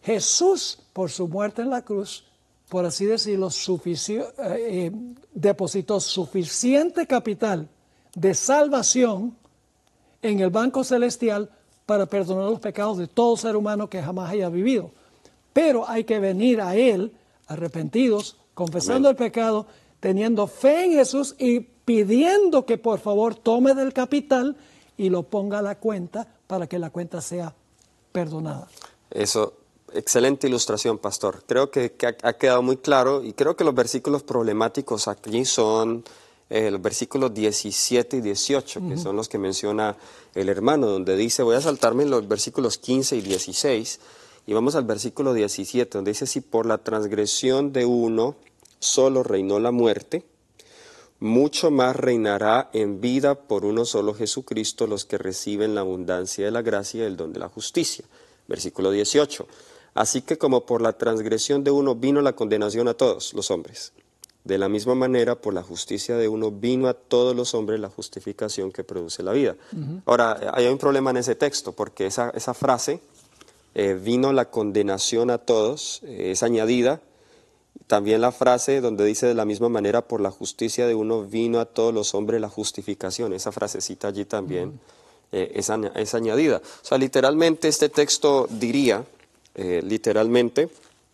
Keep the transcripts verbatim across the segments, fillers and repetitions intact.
Jesús, por su muerte en la cruz, por así decirlo, sufici- eh, eh, depositó suficiente capital de salvación en el banco celestial para perdonar los pecados de todo ser humano que jamás haya vivido. Pero hay que venir a Él arrepentidos, confesando Amén. El pecado, teniendo fe en Jesús y pidiendo que por favor tome del capital y lo ponga a la cuenta para que la cuenta sea perdonada. Eso, excelente ilustración, pastor. Creo que, que ha quedado muy claro y creo que los versículos problemáticos aquí son eh, los versículos diecisiete y dieciocho, uh-huh. que son los que menciona el hermano, donde dice, voy a saltarme los versículos quince y dieciséis, y vamos al versículo diecisiete, donde dice, si por la transgresión de uno solo reinó la muerte, mucho más reinará en vida por uno solo Jesucristo los que reciben la abundancia de la gracia y el don de la justicia. Versículo dieciocho. Así que como por la transgresión de uno vino la condenación a todos los hombres, de la misma manera por la justicia de uno vino a todos los hombres la justificación que produce la vida. Uh-huh. Ahora, hay un problema en ese texto, porque esa, esa frase, eh, vino la condenación a todos, eh, es añadida. También la frase donde dice de la misma manera por la justicia de uno vino a todos los hombres la justificación, esa frasecita allí también uh-huh. eh, es, añ- es añadida. O sea, literalmente este texto diría, eh, literalmente,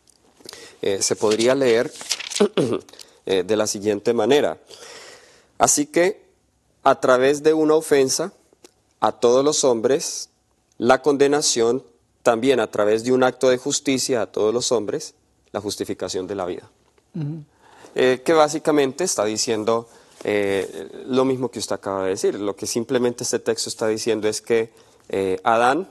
eh, se podría leer eh, de la siguiente manera. Así que a través de una ofensa a todos los hombres, la condenación también a través de un acto de justicia a todos los hombres, la justificación de la vida. Uh-huh. Eh, que básicamente está diciendo eh, lo mismo que usted acaba de decir. Lo que simplemente este texto está diciendo es que eh, Adán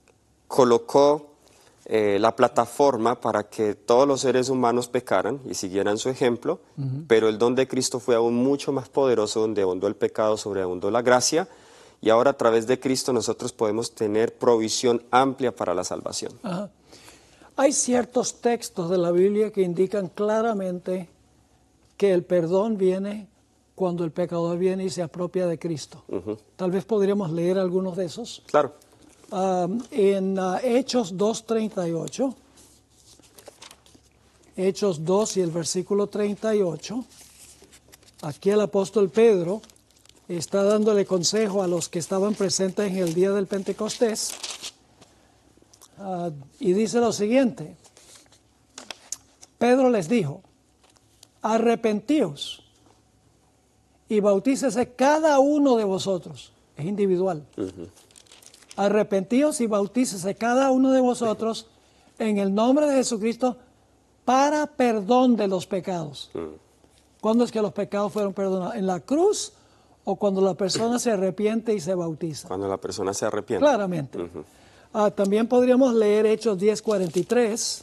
colocó eh, la plataforma para que todos los seres humanos pecaran y siguieran su ejemplo, uh-huh. pero el don de Cristo fue aún mucho más poderoso, donde abundó el pecado, sobreabundó la gracia, y ahora a través de Cristo nosotros podemos tener provisión amplia para la salvación. Uh-huh. Hay ciertos textos de la Biblia que indican claramente que el perdón viene cuando el pecador viene y se apropia de Cristo. Uh-huh. Tal vez podríamos leer algunos de esos. Claro. Um, en uh, Hechos dos treinta y ocho, Hechos dos y el versículo treinta y ocho, aquí el apóstol Pedro está dándole consejo a los que estaban presentes en el día del Pentecostés. Uh, y dice lo siguiente, Pedro les dijo, arrepentíos y bautícese cada uno de vosotros, es individual, uh-huh. arrepentíos y bautícese cada uno de vosotros en el nombre de Jesucristo para perdón de los pecados. Uh-huh. ¿Cuándo es que los pecados fueron perdonados? ¿En la cruz o cuando la persona se arrepiente y se bautiza? Cuando la persona se arrepiente. Claramente. Uh-huh. Ah, también podríamos leer Hechos diez cuarenta y tres.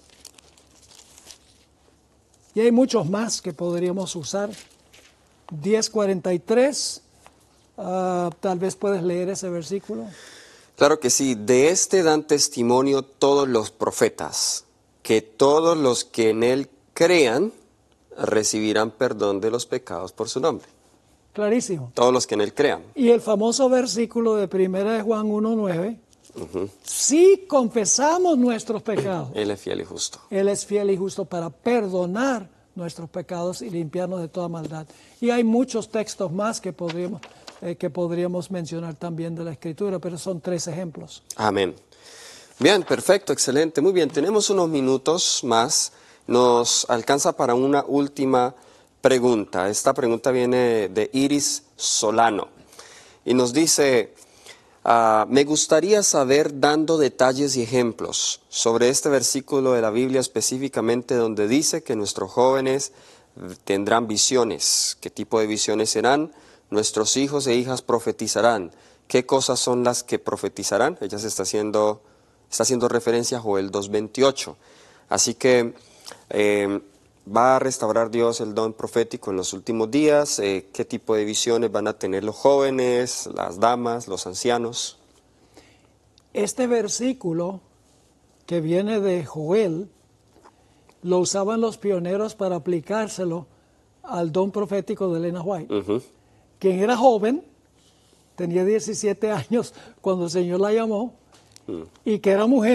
Y hay muchos más que podríamos usar. diez cuarenta y tres. Uh, tal vez puedes leer ese versículo. Claro que sí. De este dan testimonio todos los profetas, que todos los que en él crean recibirán perdón de los pecados por su nombre. Clarísimo. Todos los que en él crean. Y el famoso versículo de primera de Juan uno nueve. Uh-huh. Si confesamos nuestros pecados, Él es fiel y justo. Él es fiel y justo para perdonar nuestros pecados y limpiarnos de toda maldad. Y hay muchos textos más que podríamos, eh, que podríamos mencionar también de la Escritura, pero son tres ejemplos. Amén. Bien, perfecto, excelente. Muy bien, tenemos unos minutos más. Nos alcanza para una última pregunta. Esta pregunta viene de Iris Solano y nos dice... Uh, me gustaría saber, dando detalles y ejemplos sobre este versículo de la Biblia específicamente donde dice que nuestros jóvenes tendrán visiones. ¿Qué tipo de visiones serán? Nuestros hijos e hijas profetizarán. ¿Qué cosas son las que profetizarán? Ella se está haciendo, está haciendo referencia a Joel dos veintiocho. Así que eh, va a restaurar Dios el don profético en los últimos días. Eh, ¿Qué tipo de visiones van a tener los jóvenes, las damas, los ancianos? Este versículo que viene de Joel lo usaban los pioneros para aplicárselo al don profético de Elena White, uh-huh. quien era joven, tenía diecisiete años cuando el Señor la llamó, uh-huh. y que era mujer.